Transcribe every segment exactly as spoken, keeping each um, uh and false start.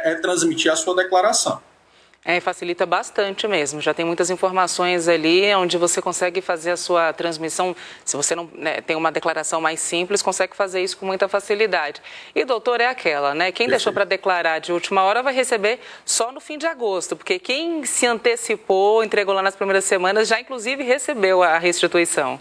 é, é transmitir a sua declaração. É, facilita bastante mesmo. Já tem muitas informações ali onde você consegue fazer a sua transmissão. Se você não né, tem uma declaração mais simples, consegue fazer isso com muita facilidade. E, doutor, é aquela, né? Quem deixou para declarar de última hora vai receber só no fim de agosto, porque quem se antecipou, entregou lá nas primeiras semanas, já inclusive recebeu a restituição.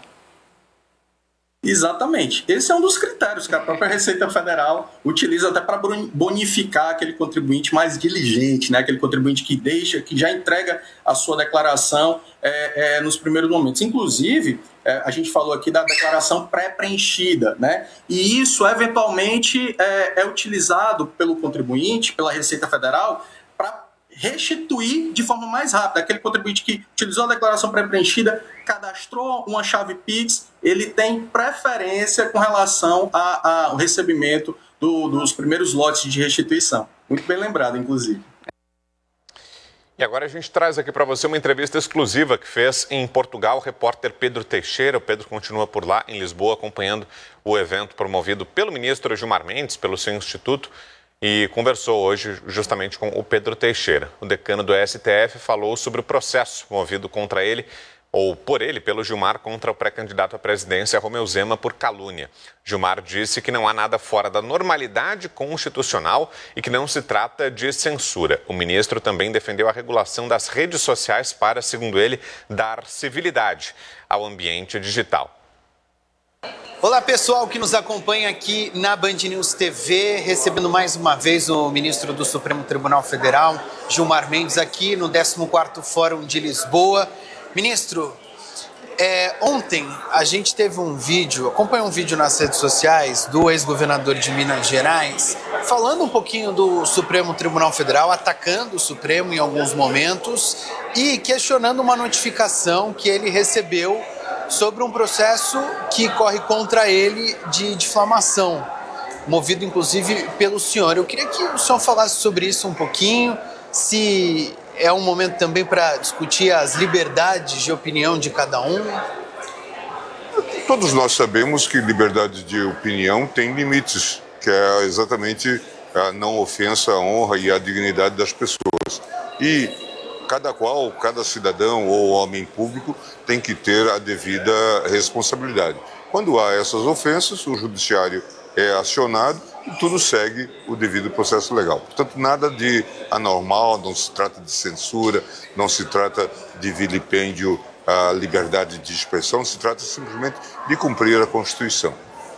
Exatamente. Esse é um dos critérios que a própria Receita Federal utiliza até para bonificar aquele contribuinte mais diligente, né? Aquele contribuinte que deixa, que já entrega a sua declaração é, é, nos primeiros momentos. Inclusive, é, a gente falou aqui da declaração pré-preenchida, né? E isso, eventualmente, é, é utilizado pelo contribuinte, pela Receita Federal, para restituir de forma mais rápida. Aquele contribuinte que utilizou a declaração pré-preenchida, cadastrou uma chave Pix, ele tem preferência com relação ao recebimento do, dos primeiros lotes de restituição. Muito bem lembrado, inclusive. E agora a gente traz aqui para você uma entrevista exclusiva que fez em Portugal o repórter Pedro Teixeira. O Pedro continua por lá, em Lisboa, acompanhando o evento promovido pelo ministro Gilmar Mendes, pelo seu instituto, e conversou hoje justamente com o Pedro Teixeira. O decano do S T F falou sobre o processo movido contra ele, ou por ele, pelo Gilmar, contra o pré-candidato à presidência, Romeu Zema, por calúnia. Gilmar disse que não há nada fora da normalidade constitucional e que não se trata de censura. O ministro também defendeu a regulação das redes sociais para, segundo ele, dar civilidade ao ambiente digital. Olá, pessoal que nos acompanha aqui na Band News T V, recebendo mais uma vez o ministro do Supremo Tribunal Federal, Gilmar Mendes, aqui no décimo quarto Fórum de Lisboa. Ministro, é, ontem a gente teve um vídeo, acompanhou um vídeo nas redes sociais do ex-governador de Minas Gerais, falando um pouquinho do Supremo Tribunal Federal, atacando o Supremo em alguns momentos e questionando uma notificação que ele recebeu sobre um processo que corre contra ele de difamação, movido inclusive pelo senhor. Eu queria que o senhor falasse sobre isso um pouquinho, se é um momento também para discutir as liberdades de opinião de cada um. Todos nós sabemos que liberdade de opinião tem limites, que é exatamente a não ofensa à honra e à dignidade das pessoas. E cada qual, cada cidadão ou homem público tem que ter a devida responsabilidade. Quando há essas ofensas, o judiciário é acionado e tudo segue o devido processo legal. Portanto, nada de anormal, não se trata de censura, não se trata de vilipêndio à liberdade de expressão, se trata simplesmente de cumprir a Constituição.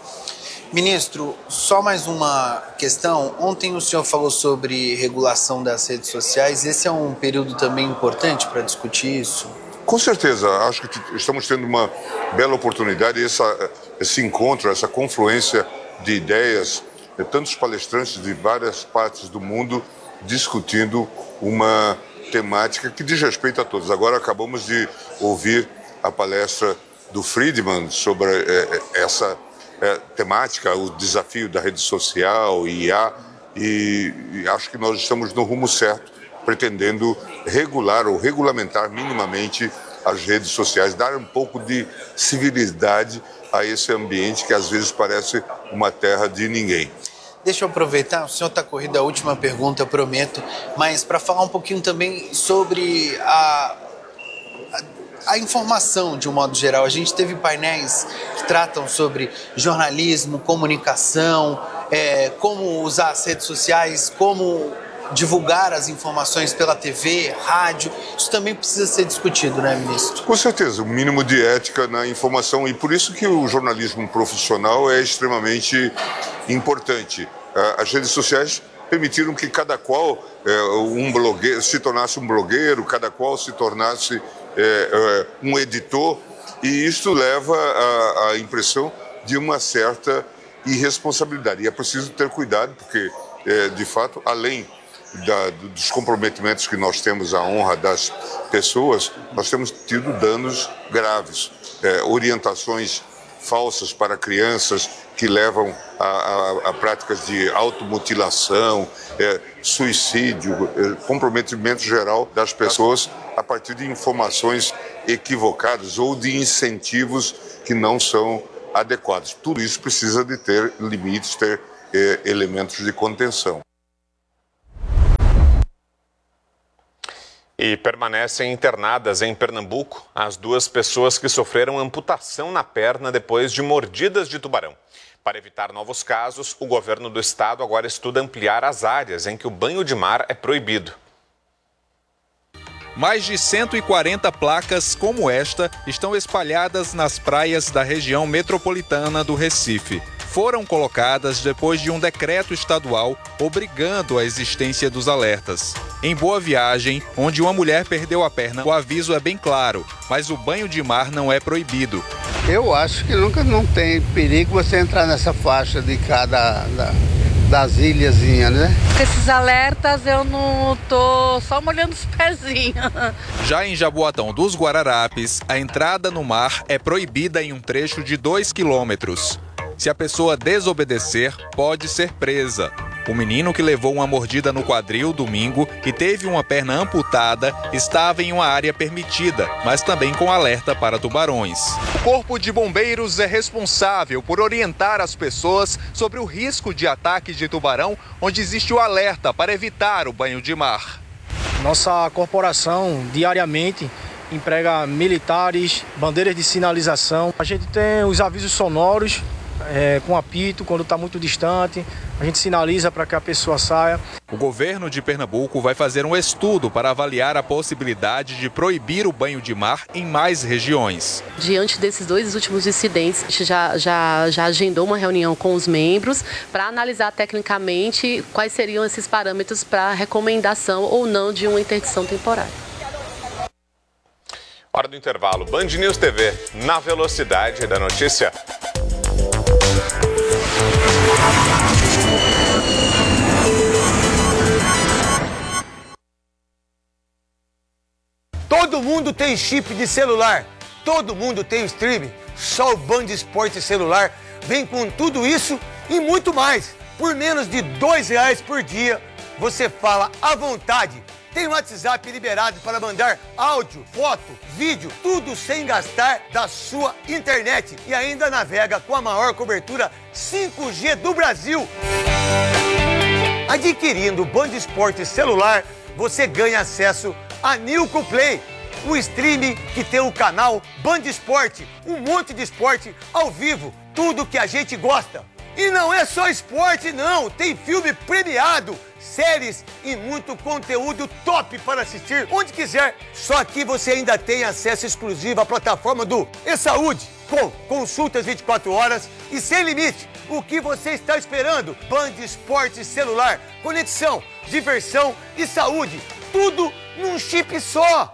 Ministro, só mais uma questão. Ontem o senhor falou sobre regulação das redes sociais. Esse é um período também importante para discutir isso? Com certeza. Acho que estamos tendo uma bela oportunidade. Essa, esse encontro, essa confluência de ideias, de tantos palestrantes de várias partes do mundo discutindo uma temática que diz respeito a todos. Agora acabamos de ouvir a palestra do Friedman sobre eh, essa É, temática, o desafio da rede social, I A, e, e acho que nós estamos no rumo certo, pretendendo regular ou regulamentar minimamente as redes sociais, dar um pouco de civilidade a esse ambiente que às vezes parece uma terra de ninguém. Deixa eu aproveitar, o senhor está corrido a última pergunta, eu prometo, mas para falar um pouquinho também sobre a... a A informação, de um modo geral. A gente teve painéis que tratam sobre jornalismo, comunicação, é, como usar as redes sociais, como divulgar as informações pela T V, rádio. Isso também precisa ser discutido, né, ministro? Com certeza, o mínimo de ética na informação, e por isso que o jornalismo profissional é extremamente importante. As redes sociais permitiram que cada qual um blogueiro, se tornasse um blogueiro, cada qual se tornasse É, é, um editor, e isso leva à impressão de uma certa irresponsabilidade. E é preciso ter cuidado, porque, é, de fato, além da, dos comprometimentos que nós temos à honra das pessoas, nós temos tido danos graves, é, orientações falsas para crianças que levam a, a, a práticas de automutilação, é, suicídio, é, comprometimento geral das pessoas a partir de informações equivocadas ou de incentivos que não são adequados. Tudo isso precisa de ter limites, ter é, elementos de contenção. E permanecem internadas em Pernambuco as duas pessoas que sofreram amputação na perna depois de mordidas de tubarão. Para evitar novos casos, o governo do estado agora estuda ampliar as áreas em que o banho de mar é proibido. Mais de cento e quarenta placas como esta estão espalhadas nas praias da região metropolitana do Recife. Foram colocadas depois de um decreto estadual obrigando a existência dos alertas. Em Boa Viagem, onde uma mulher perdeu a perna, o aviso é bem claro, mas o banho de mar não é proibido. Eu acho que nunca não tem perigo você entrar nessa faixa de cada da, das ilhazinhas, né? Esses alertas eu não tô só molhando os pezinhos. Já em Jaboatão dos Guararapes, a entrada no mar é proibida em um trecho de dois quilômetros. Se a pessoa desobedecer, pode ser presa. O menino que levou uma mordida no quadril domingo e teve uma perna amputada estava em uma área permitida, mas também com alerta para tubarões. O Corpo de Bombeiros é responsável por orientar as pessoas sobre o risco de ataque de tubarão, onde existe o alerta para evitar o banho de mar. Nossa corporação diariamente emprega militares, bandeiras de sinalização. A gente tem os avisos sonoros, É, com apito, quando está muito distante, a gente sinaliza para que a pessoa saia. O governo de Pernambuco vai fazer um estudo para avaliar a possibilidade de proibir o banho de mar em mais regiões. Diante desses dois últimos incidentes, a gente já, já, já agendou uma reunião com os membros para analisar tecnicamente quais seriam esses parâmetros para recomendação ou não de uma interdição temporária. Hora do intervalo. Band News T V, na velocidade da notícia. Todo mundo tem chip de celular, todo mundo tem streaming. Só o Band Esporte Celular vem com tudo isso e muito mais. Por menos de dois reais por dia, você fala à vontade. Tem o WhatsApp liberado para mandar áudio, foto, vídeo, tudo sem gastar da sua internet. E ainda navega com a maior cobertura cinco G do Brasil. Adquirindo o Band Esporte Celular, você ganha acesso a Nilco Play, o streaming que tem o canal Band Esporte, um monte de esporte ao vivo, tudo que a gente gosta. E não é só esporte não, tem filme premiado, séries e muito conteúdo top para assistir onde quiser. Só que você ainda tem acesso exclusivo à plataforma do eSaúde, com consultas vinte e quatro horas e sem limite. O que você está esperando? Band Esporte Celular, conexão, diversão e saúde, tudo num chip só.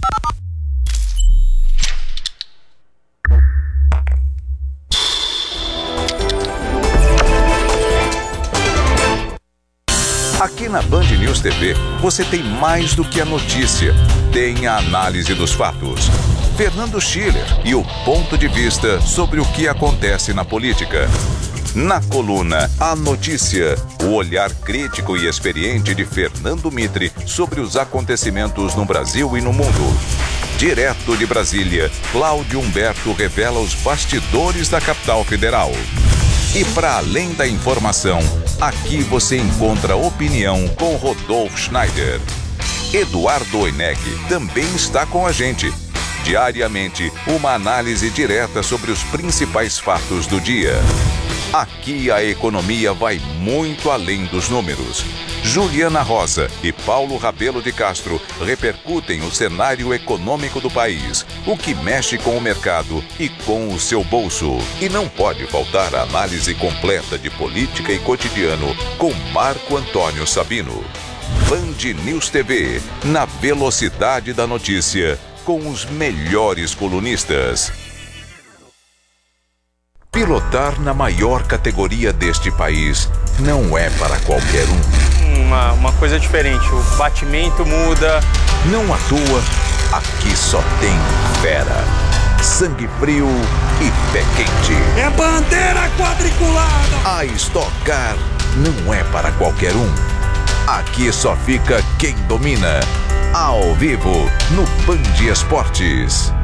Aqui na Band News T V, você tem mais do que a notícia. Tem a análise dos fatos. Fernando Schiller e o ponto de vista sobre o que acontece na política. Na coluna A Notícia, o olhar crítico e experiente de Fernando Mitre sobre os acontecimentos no Brasil e no mundo. Direto de Brasília, Cláudio Humberto revela os bastidores da capital federal. E para além da informação, aqui você encontra opinião com Rodolfo Schneider. Eduardo Oineg também está com a gente. Diariamente, uma análise direta sobre os principais fatos do dia. Aqui a economia vai muito além dos números. Juliana Rosa e Paulo Rabelo de Castro repercutem o cenário econômico do país, o que mexe com o mercado e com o seu bolso. E não pode faltar a análise completa de política e cotidiano com Marco Antônio Sabino. Band News T V, na velocidade da notícia, com os melhores colunistas. Pilotar na maior categoria deste país não é para qualquer um. Uma, uma coisa diferente, o batimento muda. Não à toa, aqui só tem fera. Sangue frio e pé quente. É bandeira quadriculada! A Stock Car não é para qualquer um. Aqui só fica quem domina. Ao vivo, no Band Esportes.